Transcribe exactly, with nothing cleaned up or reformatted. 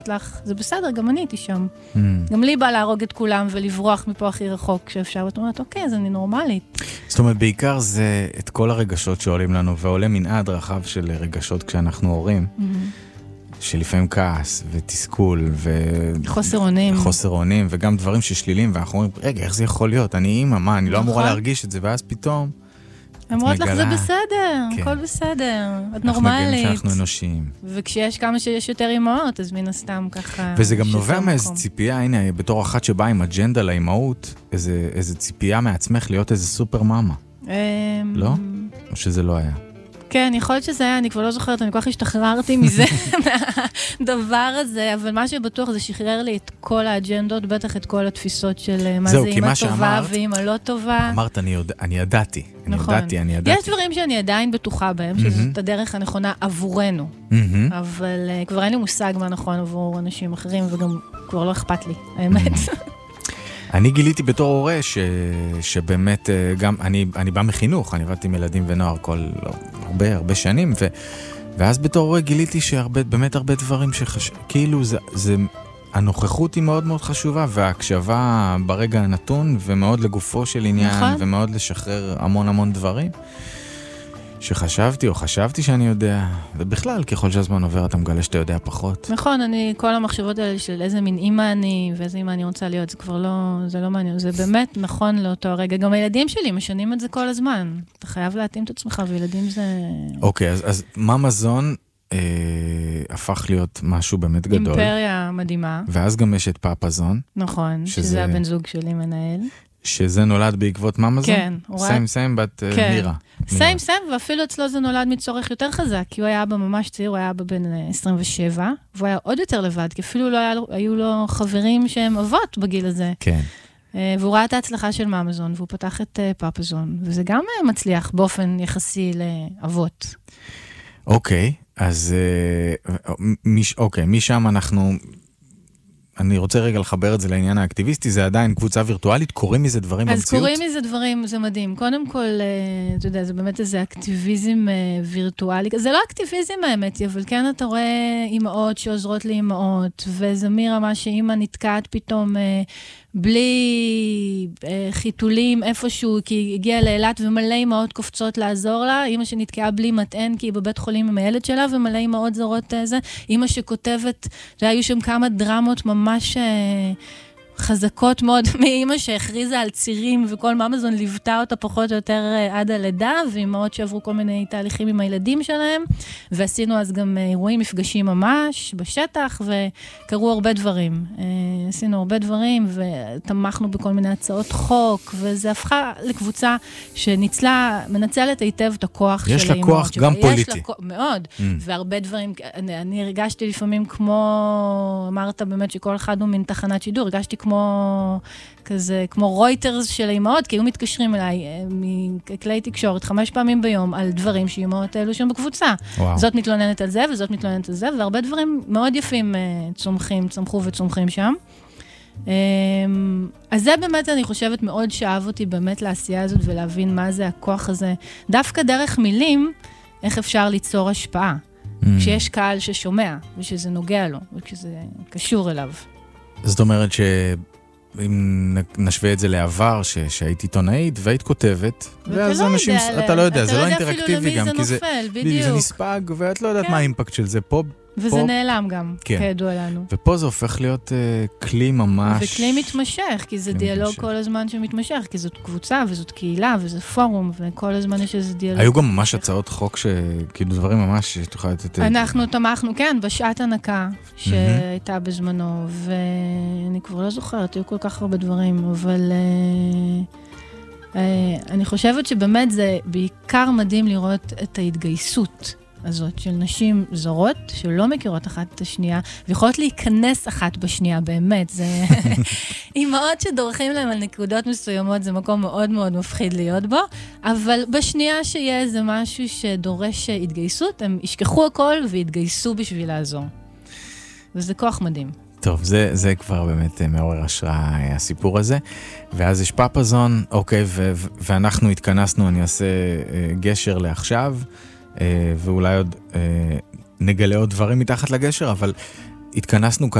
לך, זה בסדר, גם אני הייתי שם. Mm. גם לי בא להרוג את כולם ולברוח מפה הכי רחוק כשאפשר, ואת אומרת, אוקיי, אז אני נורמלית. זאת אומרת, בעיקר זה את כל הרגשות שעולים לנו, ועולה מנעד רחב של רגשות כשאנחנו הורים, mm-hmm. שלפעמים כעס ותסכול ו... חוסר אונים. חוסר אונים, וגם דברים ששלילים, ואנחנו אומרים, רגע, איך זה יכול להיות? אני אימא, מה, אני לא אמורה להרגיש את זה, ואז פתאום... אמרות לך, זה בסדר, הכל בסדר, את נורמלית. אנחנו מגלים שאנחנו אנושיים. וכשיש כמה שיש יותר אימהות, אז מן הסתם ככה... וזה גם נובע מאיזו ציפייה, הנה, בתור אחת שבאה עם אג'נדה לאימהות, איזו ציפייה מעצמך להיות איזה סופר מאמה. לא? או שזה לא היה? כן, יכול להיות שזה היה, אני כבר לא זוכרת, אני כל כך השתחררתי מזה, מהדבר הזה, אבל מה שבטוח זה שחרר לי את כל האג'נדות, בטח את כל התפיסות של מה זה אימא טובה ואימא לא טובה. אמרת, אני ידעתי, אני ידעתי, אני ידעתי. יש דברים שאני עדיין בטוחה בהם, שזאת הדרך הנכונה עבורנו, אבל כבר אין לי מושג מה נכון עבור אנשים אחרים, וגם כבר לא אכפת לי, האמת. אני גיליתי בתור הורה ש... שבאמת גם, אני, אני בא מחינוך, אני עבדתי עם ילדים ונוער כל הרבה, הרבה שנים, ו... ואז בתור הורה גיליתי שהרבה, באמת הרבה דברים שחש... כאילו זה, זה, הנוכחות היא מאוד מאוד חשובה, וההקשבה ברגע הנתון, ומאוד לגופו של עניין, נכון. ומאוד לשחרר המון המון דברים. שחשבתי או חשבתי שאני יודע, ובכלל, ככל שהזמן עובר, אתה מגלה שאתה יודע פחות. נכון, אני, כל המחשבות האלה של איזה מין אימא אני, ואיזה אימא אני רוצה להיות, זה כבר לא, זה לא מעניין, זה באמת נכון לאותו הרגע. גם הילדים שלי משנים את זה כל הזמן. אתה חייב להתאים את עצמך, וילדים זה... אוקיי, אז, אז מה מזון אה, הפך להיות משהו באמת גדול? אימפריה מדהימה. ואז גם יש את פאפזון. נכון, שזה, שזה הבן זוג שלי מנהל. שזה נולד בעקבות ממזון? כן. סיים סיים בת מירה. סיים סיים, ואפילו אצלו זה נולד מצורך יותר חזק, כי הוא היה אבא ממש צעיר, הוא היה אבא בן עשרים ושבע, והוא היה עוד יותר לבד, כי אפילו לא היו לו חברים שהם אבות בגיל הזה. כן. והוא ראה את ההצלחה של ממזון, והוא פתח את פאפזון, וזה גם מצליח באופן יחסי לאבות. אוקיי, אז אוקיי, משם אנחנו... אני רוצה רגע לחבר את זה לעניין האקטיביסטי, זה עדיין קבוצה וירטואלית, קוראים מזה דברים במציאות? אז קוראים מזה דברים, זה מדהים. קודם כל, אתה יודע, זה באמת איזה אקטיביזם וירטואלי, זה לא אקטיביזם האמת, אבל כן אתה רואה אימהות שעוזרות לאימהות, וזה מרמה שאימא נתקעת פתאום בלי חיתולים איפשהו, כי היא הגיעה לאילת ומלא אימהות קופצות לעזור לה, אימא שנתקעה בלי מטען, כי היא בבית חולים עם הילד שלה, ומלא אימהות זרות זה, אימא שכותבת, והיו שם כמה דרמות ממש חזקות מאוד, מאימא שהכריזה על צירים, וכל ממזון ליוותה אותה פחות או יותר עד הלידה, ואימהות שעברו כל מיני תהליכים עם הילדים שלהם, ועשינו אז גם אירועים, מפגשים ממש בשטח, וקראו הרבה דברים. עשינו הרבה דברים, ותמכנו בכל מיני הצעות חוק, וזה הפכה לקבוצה שניצלה, מנצלת היטב את הכוח של האימהות. יש לה כוח גם פוליטי. יש לה מאוד, והרבה דברים, אני הרגשתי לפעמים כמו, אמרת באמת שכל אחד הוא מן תחנת שידור, הרגשתי כמו כמו כזה, כמו רויטרס של האימהות, כי היו מתקשרים אליי מכלי תקשורת חמש פעמים ביום על דברים שאימהות האלו שם בקבוצה. וואו. זאת מתלוננת על זה, וזאת מתלוננת על זה, והרבה דברים מאוד יפים צומחים, צמחו וצומחים שם. אז זה באמת, אני חושבת, מאוד שאהב אותי באמת לעשייה הזאת, ולהבין מה זה הכוח הזה. דווקא דרך מילים, איך אפשר ליצור השפעה. כשיש קהל ששומע, ושזה נוגע לו, וכשזה קשור אליו. זאת אומרת שאם נשווה את זה לעבר, שהיית עיתונאית והיית כותבת, ואז אנשים, אתה לא יודע, זה לא אינטראקטיבי גם, כי זה נספג, ואת לא יודעת מה האימפקט של זה פה. וזה נעלם גם, כידוע לנו. ופה זה הופך להיות כלי ממש... וכלי מתמשך, כי זה דיאלוג כל הזמן שמתמשך, כי זאת קבוצה וזאת קהילה וזה פורום, וכל הזמן יש איזה דיאלוג. היו גם ממש הצעות חוק שכאילו דברים ממש שתוכל לתת... אנחנו תמכנו, כן, בשעת הנקה שהייתה בזמנו, ואני כבר לא זוכרת, היו כל כך הרבה דברים, אבל אני חושבת שבאמת זה בעיקר מדהים לראות את ההתגייסות הזאת של נשים זרות שלא מכירות אחת את השנייה, ויכולות להיכנס אחת בשנייה, באמת. זה אימהות שדורכים להם על נקודות מסוימות, זה מקום מאוד מאוד מפחיד להיות בו, אבל בשנייה שיהיה איזה משהו שדורש התגייסות, הם ישכחו הכל והתגייסו בשביל לעזור. וזה כוח מדהים. טוב, זה, זה כבר באמת מעורר השראה, הסיפור הזה. ואז יש פאפזון, אוקיי, ו- ו- ואנחנו התכנסנו, אני אעשה גשר לעכשיו, ואולי עוד נגלה עוד דברים מתחת לגשר, אבל התכנסנו כאן